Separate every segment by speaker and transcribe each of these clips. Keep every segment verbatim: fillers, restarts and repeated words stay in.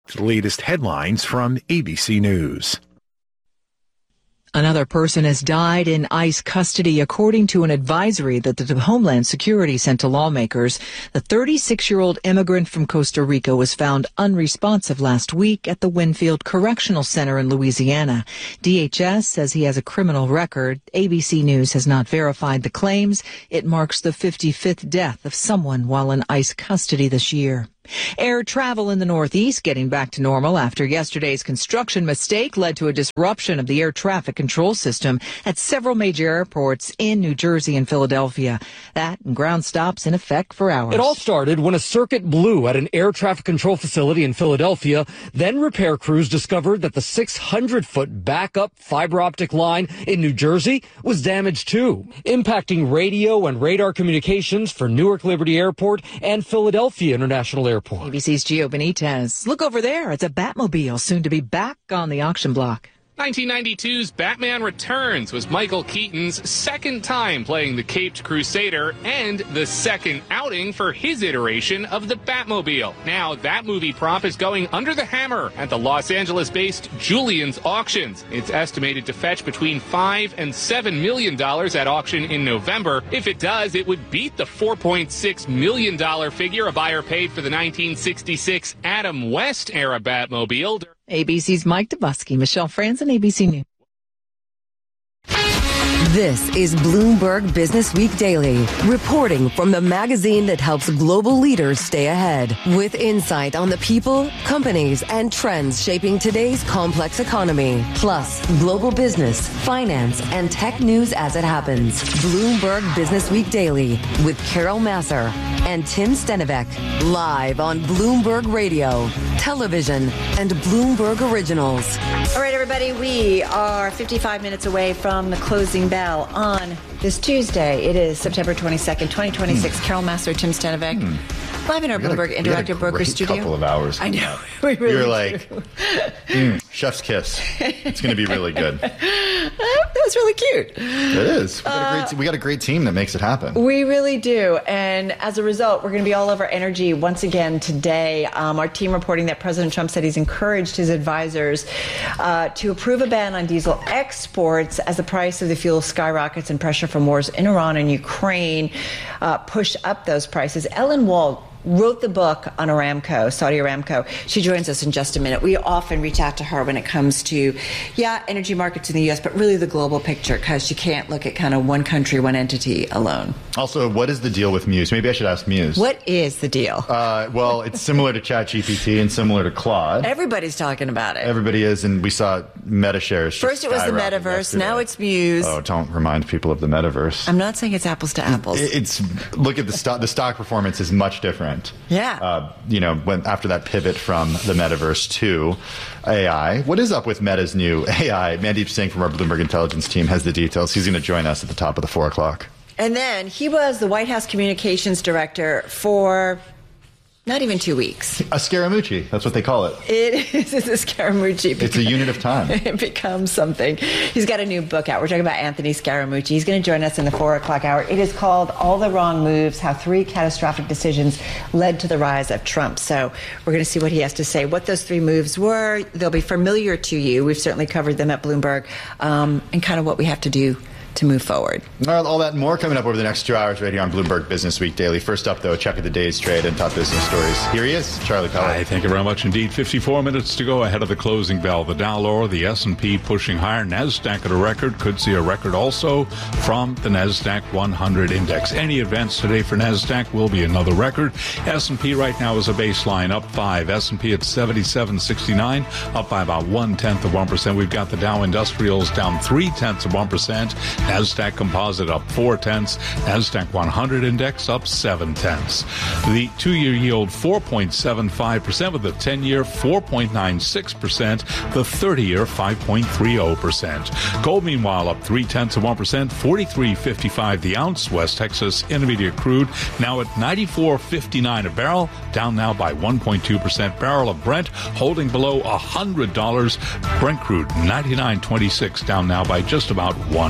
Speaker 1: The latest headlines from A B C News.
Speaker 2: Another person has died in ICE custody, according to an advisory that the Homeland Security sent to lawmakers. The thirty-six-year-old immigrant from Costa Rica was found unresponsive last week at the Winfield Correctional Center in Louisiana. D H S says he has a criminal record. A B C News has not verified the claims. It marks the fifty-fifth death of someone while in ICE custody this year. Air travel in the Northeast getting back to normal after yesterday's construction mistake led to a disruption of the air traffic control system at several major airports in New Jersey and Philadelphia. That and ground stops in effect for hours.
Speaker 3: It all started when a circuit blew at an air traffic control facility in Philadelphia. Then repair crews discovered that the six hundred foot backup fiber optic line in New Jersey was damaged too, impacting radio and radar communications for Newark Liberty Airport and Philadelphia International Airport.
Speaker 2: A B C's Gio Benitez. Look over there. It's a Batmobile soon to be back on the auction block.
Speaker 4: nineteen ninety-two's Batman Returns was Michael Keaton's second time playing the Caped Crusader and the second outing for his iteration of the Batmobile. Now that movie prop is going under the hammer at the Los Angeles-based Julien's Auctions. It's estimated to fetch between five and seven million dollars at auction in November. If it does, it would beat the four point six million dollars figure a buyer paid for the nineteen sixty-six Adam West era Batmobile.
Speaker 2: A B C's Mike Dubusky, Michelle Franzen, A B C News.
Speaker 5: This is Bloomberg Business Week Daily, reporting from the magazine that helps global leaders stay ahead, with insight on the people, companies, and trends shaping today's complex economy, plus global business, finance, and tech news as it happens. Bloomberg Business Week Daily with Carol Masser and Tim Stenivek, live on Bloomberg Radio, television, and Bloomberg Originals.
Speaker 6: All right, everybody, we are fifty-five minutes away from the closing bell on this Tuesday. It is September twenty-second, twenty twenty-six. Hmm. Carol Masser, Tim Stenivek, hmm. live in our Bloomberg
Speaker 7: a,
Speaker 6: Interactive Broker Studio.
Speaker 7: A couple of hours.
Speaker 6: I know. We really
Speaker 7: You're
Speaker 6: do.
Speaker 7: like, mm, chef's kiss. It's going to be really good.
Speaker 6: That was really cute.
Speaker 7: It is. We got, uh, a great, we got a great team that makes it happen.
Speaker 6: We really do. And as a result, we're going to be all over energy once again today. Um, our team reporting that President Trump said he's encouraged his advisors uh, to approve a ban on diesel exports as the price of the fuel skyrockets and pressure from wars in Iran and Ukraine uh, push up those prices. Ellen Wald wrote the book on Aramco, Saudi Aramco. She joins us in just a minute. We often reach out to her when it comes to, yeah, energy markets in the U S, but really the global picture, because you can't look at kind of one country, one entity alone.
Speaker 7: Also, what is the deal with Muse? Maybe I should ask Muse.
Speaker 6: What is the deal?
Speaker 7: Uh, well, it's similar to ChatGPT and similar to Claude.
Speaker 6: Everybody's talking about it.
Speaker 7: Everybody is, and we saw Meta shares.
Speaker 6: First it was the metaverse, yesterday. Now it's Muse.
Speaker 7: Oh, don't remind people of the metaverse.
Speaker 6: I'm not saying it's apples to apples.
Speaker 7: It's look at the stock. The stock performance is much different.
Speaker 6: Yeah.
Speaker 7: Uh, you know, when after that pivot from the metaverse to A I. What is up with Meta's new A I? Mandeep Singh from our Bloomberg Intelligence team has the details. He's going to join us at the top of the four o'clock.
Speaker 6: And then he was the White House communications director for not even two weeks.
Speaker 7: A Scaramucci. That's what they call it.
Speaker 6: It is it's a Scaramucci.
Speaker 7: It's a unit of time.
Speaker 6: It becomes something. He's got a new book out. We're talking about Anthony Scaramucci. He's going to join us in the four o'clock hour. It is called All the Wrong Moves, How Three Catastrophic Decisions Led to the Rise of Trump. So we're going to see what he has to say, what those three moves were. They'll be familiar to you. We've certainly covered them at Bloomberg, um, and kind of what we have to do to move forward.
Speaker 7: All that and more coming up over the next two hours right here on Bloomberg Business Week Daily. First up, though, a check of the day's trade and top business stories. Here he is, Charlie Pellet.
Speaker 8: Hi, thank you very much indeed. fifty-four minutes to go ahead of the closing bell. The Dow lower, the S and P pushing higher. NASDAQ at a record. Could see a record also from the NASDAQ one hundred index. Any advance today for NASDAQ will be another record. S and P right now is a baseline up five. S and P at seventy-seven sixty-nine, up by about one-tenth of one percent. We've got the Dow Industrials down three-tenths of one percent. NASDAQ Composite up four-tenths. NASDAQ one hundred index up seven-tenths. The two-year yield four point seven five percent with the ten-year four point nine six percent. The thirty-year five point three zero percent. Gold, meanwhile, up three-tenths of one percent. forty-three fifty-five the ounce. West Texas Intermediate crude now at ninety-four fifty-nine a barrel, down now by one point two percent. Barrel of Brent holding below one hundred dollars. Brent crude ninety-nine twenty-six, down now by just about one percent.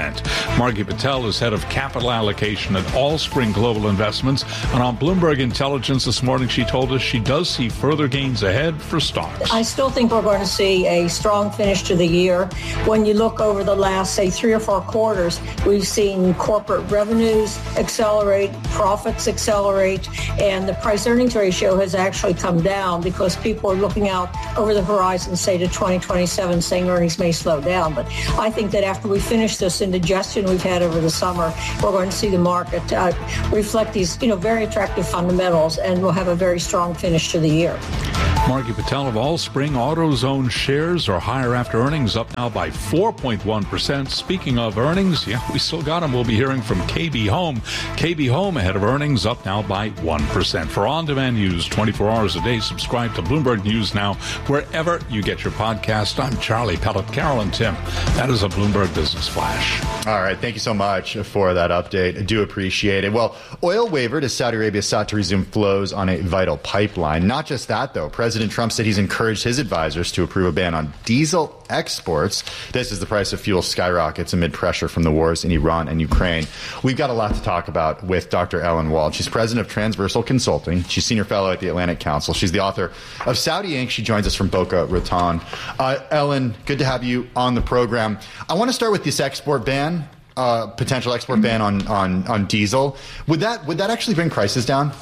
Speaker 8: percent. Margie Patel is head of capital allocation at Allspring Global Investments. And on Bloomberg Intelligence this morning, she told us she does see further gains ahead for stocks.
Speaker 9: I still think we're going to see a strong finish to the year. When you look over the last, say, three or four quarters, we've seen corporate revenues accelerate, profits accelerate, and the price-earnings ratio has actually come down because people are looking out over the horizon, say, to twenty twenty-seven, saying earnings may slow down. But I think that after we finish this indigestion we've had over the summer, we're going to see the market uh, reflect these, you know, very attractive fundamentals, and we'll have a very strong finish to the year.
Speaker 8: Margie Patel of Allspring. AutoZone shares are higher after earnings, up now by four point one percent. Speaking of earnings, yeah, we still got them. We'll be hearing from K B Home. K B Home ahead of earnings, up now by one percent. For on-demand news twenty-four hours a day, subscribe to Bloomberg News Now wherever you get your podcast. I'm Charlie Pellet. Carol and Tim, that is a Bloomberg Business Flash.
Speaker 7: All right. Thank you so much for that update. I do appreciate it. Well, oil wavered as Saudi Arabia sought to resume flows on a vital pipeline. Not just that, though. President Trump said he's encouraged his advisors to approve a ban on diesel exports. This as the price of fuel skyrockets amid pressure from the wars in Iran and Ukraine. We've got a lot to talk about with Doctor Ellen Wald. She's president of Transversal Consulting. She's senior fellow at the Atlantic Council. She's the author of Saudi Incorporated. She joins us from Boca Raton. Uh, Ellen, good to have you on the program. I want to start with this export ban, uh, potential export ban on, on, on diesel. Would that would that actually bring prices down?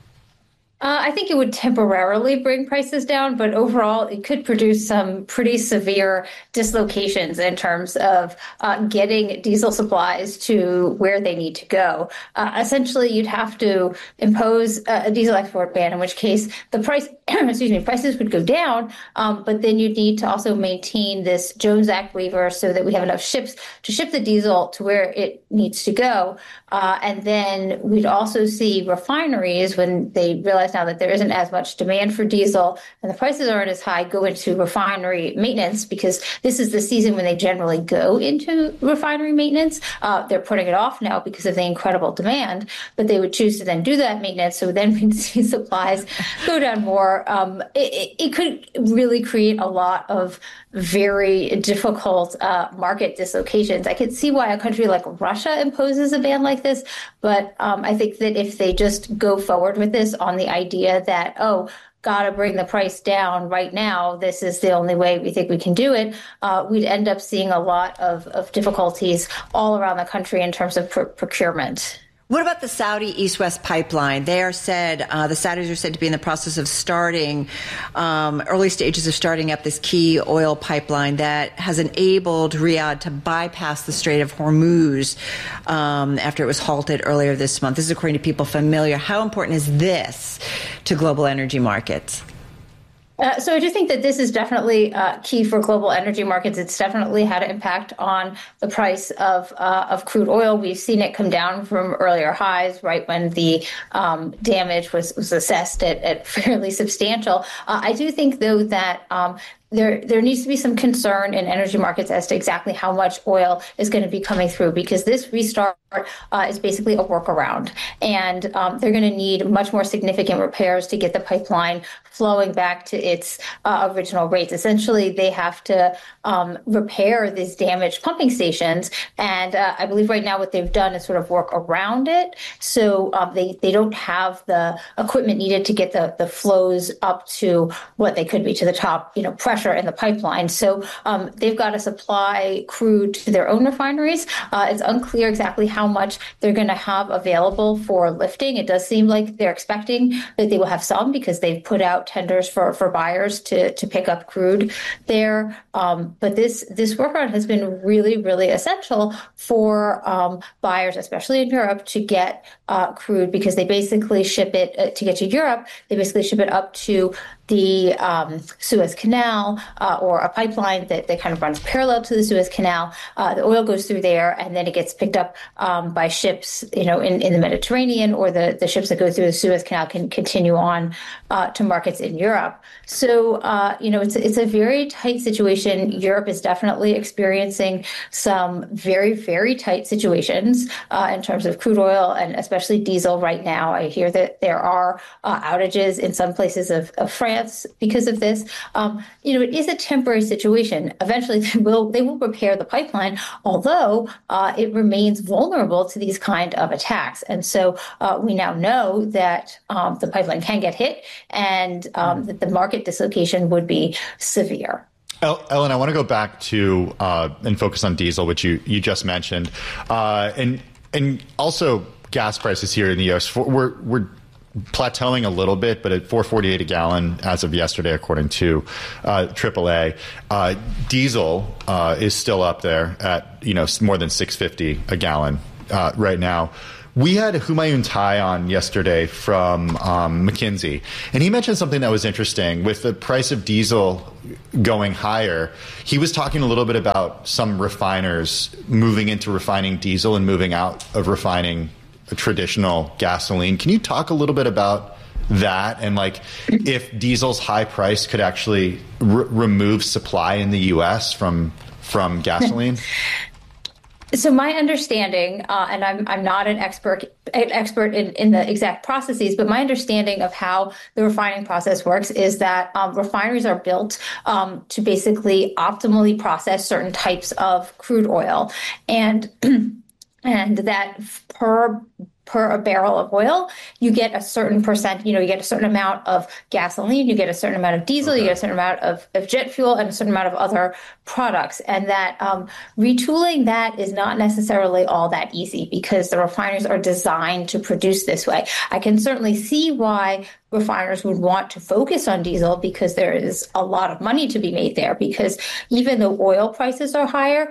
Speaker 10: Uh, I think it would temporarily bring prices down, but overall it could produce some pretty severe dislocations in terms of uh, getting diesel supplies to where they need to go. Uh, essentially, you'd have to impose a, a diesel export ban, in which case the price, excuse me, prices would go down, um, but then you'd need to also maintain this Jones Act waiver so that we have enough ships to ship the diesel to where it needs to go. Uh, and then we'd also see refineries, when they realize now that there isn't as much demand for diesel and the prices aren't as high, go into refinery maintenance, because this is the season when they generally go into refinery maintenance. Uh, they're putting it off now because of the incredible demand, but they would choose to then do that maintenance. So then we'd see supplies go down more. Um, it, it could really create a lot of very difficult uh, market dislocations. I could see why a country like Russia imposes a ban like this, but um, I think that if they just go forward with this on the idea that, oh, got to bring the price down right now, this is the only way we think we can do it, uh, we'd end up seeing a lot of, of difficulties all around the country in terms of pr- procurement.
Speaker 6: What about the Saudi East-West pipeline? They are said, uh, the Saudis are said to be in the process of starting, um, early stages of starting up this key oil pipeline that has enabled Riyadh to bypass the Strait of Hormuz um, after it was halted earlier this month. This is according to people familiar. How important is this to global energy markets?
Speaker 10: Uh, so I do think that this is definitely uh, key for global energy markets. It's definitely had an impact on the price of uh, of crude oil. We've seen it come down from earlier highs, right when the um, damage was, was assessed at, at fairly substantial. Uh, I do think, though, that um, There there needs to be some concern in energy markets as to exactly how much oil is going to be coming through, because this restart uh, is basically a workaround. And um, they're going to need much more significant repairs to get the pipeline flowing back to its uh, original rates. Essentially, they have to um, repair these damaged pumping stations. And uh, I believe right now what they've done is sort of work around it. So um, they, they don't have the equipment needed to get the, the flows up to what they could be, to the top, you know, pressure in the pipeline. So um, they've got to supply crude to their own refineries. Uh, it's unclear exactly how much they're going to have available for lifting. It does seem like they're expecting that they will have some, because they've put out tenders for, for buyers to, to pick up crude there. Um, but this this workaround has been really, really essential for um, buyers, especially in Europe, to get uh, crude, because they basically ship it uh, to get to Europe. They basically ship it up to the um, Suez Canal uh, or a pipeline that, that kind of runs parallel to the Suez Canal. Uh, the oil goes through there, and then it gets picked up um, by ships, you know, in, in the Mediterranean, or the, the ships that go through the Suez Canal can continue on uh, to markets in Europe. So, uh, you know, it's, it's a very tight situation. Europe is definitely experiencing some very, very tight situations uh, in terms of crude oil and especially diesel right now. I hear that there are uh, outages in some places of, of France. plants because of this. Um, you know, it is a temporary situation. Eventually, they will they will repair the pipeline, although uh, it remains vulnerable to these kind of attacks. And so uh, we now know that um, the pipeline can get hit, and um, that the market dislocation would be severe.
Speaker 7: Ellen, I want to go back to uh, and focus on diesel, which you, you just mentioned, uh, and and also gas prices here in the U S. We're we're plateauing a little bit, but at four forty-eight a gallon as of yesterday, according to uh, triple A. Uh, diesel uh, is still up there at you know more than six fifty a gallon uh, right now. We had Humayun Tai on yesterday from um, McKinsey, and he mentioned something that was interesting. With the price of diesel going higher, he was talking a little bit about some refiners moving into refining diesel and moving out of refining traditional gasoline. Can you talk a little bit about that, and like if diesel's high price could actually r- remove supply in the U S from from gasoline?
Speaker 10: So my understanding, uh, and I'm I'm not an expert an expert in, in the exact processes, but my understanding of how the refining process works is that um, refineries are built um, to basically optimally process certain types of crude oil, and and that per per a barrel of oil, you get a certain percent, you know, you get a certain amount of gasoline, you get a certain amount of diesel, okay. you get a certain amount of, of jet fuel, and a certain amount of other products. And that um, retooling that is not necessarily all that easy, because the refineries are designed to produce this way. I can certainly see why refiners would want to focus on diesel, because there is a lot of money to be made there, because even though oil prices are higher,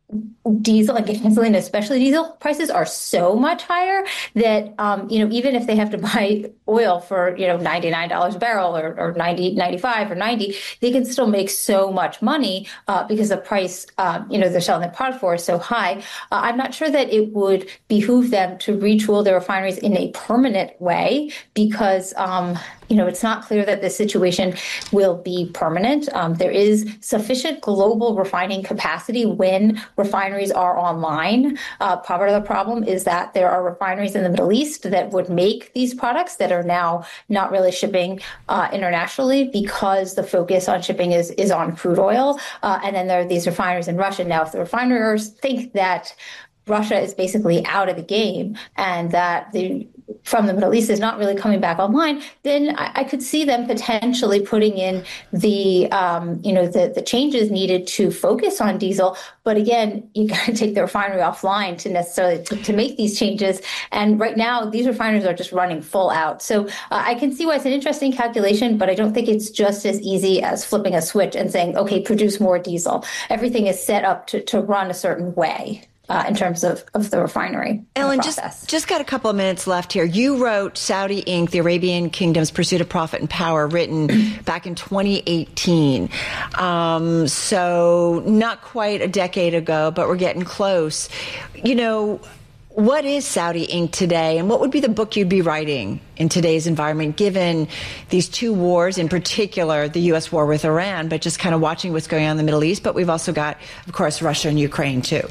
Speaker 10: diesel and gasoline, especially diesel prices, are so much higher that, um, you know, even if they have to buy oil for, you know, ninety-nine dollars a barrel or, or ninety, ninety-five or ninety, they can still make so much money uh, because the price, um, you know, they're selling their product for is so high. Uh, I'm not sure that it would behoove them to retool their refineries in a permanent way, because, um, you know, it's not clear that this situation will be permanent. Um, there is sufficient global refining capacity when refineries are online. Uh, part of the problem is that there are refineries in the Middle East that would make these products that are now not really shipping uh, internationally, because the focus on shipping is, is on crude oil. Uh, and then there are these refineries in Russia. Now, if the refiners think that Russia is basically out of the game and that the from the Middle East is not really coming back online, then I, I could see them potentially putting in the, um, you know, the, the changes needed to focus on diesel. But again, you got to take the refinery offline to necessarily to, to make these changes. And right now, these refineries are just running full out. So uh, I can see why it's an interesting calculation, but I don't think it's just as easy as flipping a switch and saying, okay, produce more diesel. Everything is set up to, to run a certain way. Uh, in terms of, of the refinery.
Speaker 6: Ellen, just, just got a couple of minutes left here. You wrote Saudi Incorporated, The Arabian Kingdom's Pursuit of Profit and Power, written back in twenty eighteen. Um, so not quite a decade ago, but we're getting close. You know, what is Saudi Incorporated today, and what would be the book you'd be writing in today's environment, given these two wars, in particular, the U S war with Iran, but just kind of watching what's going on in the Middle East? But we've also got, of course, Russia and Ukraine, too.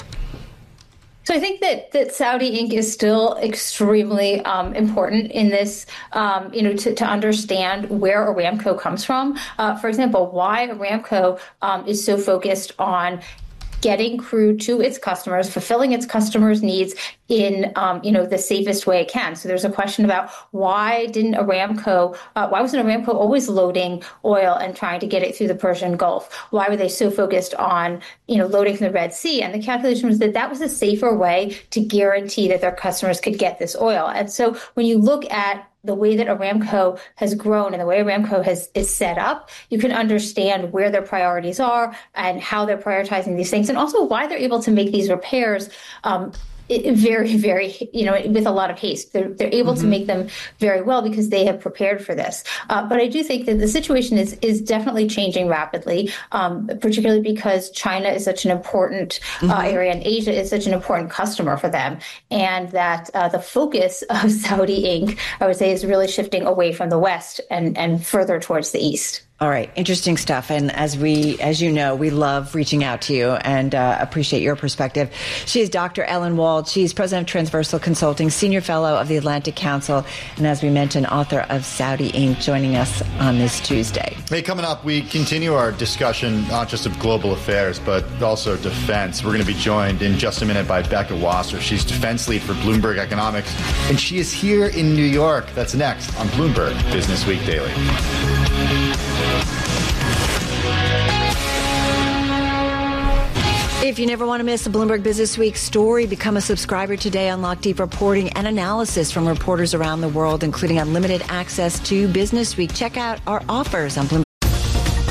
Speaker 10: So I think that, that Saudi Incorporated is still extremely um, important in this, um, you know, to, to understand where Aramco comes from. Uh, for example, why Aramco um, is so focused on getting crude to its customers, fulfilling its customers' needs in, um, you know, the safest way it can. So there's a question about why didn't Aramco, uh, why wasn't Aramco always loading oil and trying to get it through the Persian Gulf? Why were they so focused on, you know, loading from the Red Sea? And the calculation was that that was a safer way to guarantee that their customers could get this oil. And so when you look at the way that Aramco has grown and the way Aramco has is set up, you can understand where their priorities are and how they're prioritizing these things, and also why they're able to make these repairs um, very, very, you know, with a lot of haste. They're, they're able mm-hmm. to make them very well because they have prepared for this. Uh, but I do think that the situation is is definitely changing rapidly, um, particularly because China is such an important mm-hmm. uh, area and Asia is such an important customer for them. And that uh, the focus of Saudi Incorporated, I would say, is really shifting away from the West and, and further towards the East.
Speaker 6: All right. Interesting stuff. And as we, as you know, we love reaching out to you and uh, appreciate your perspective. She is Doctor Ellen Wald. She's president of Transversal Consulting, senior fellow of the Atlantic Council, and as we mentioned, author of Saudi Incorporated, joining us on this Tuesday.
Speaker 7: Hey, coming up, we continue our discussion not just of global affairs, but also defense. We're going to be joined in just a minute by Becca Wasser. She's defense lead for Bloomberg Economics, and she is here in New York. That's next on Bloomberg Business Week Daily.
Speaker 6: If you never want to miss a Bloomberg Business Week story, become a subscriber today. Unlock deep reporting and analysis from reporters around the world, including unlimited access to Business Week. Check out our offers on Bloomberg.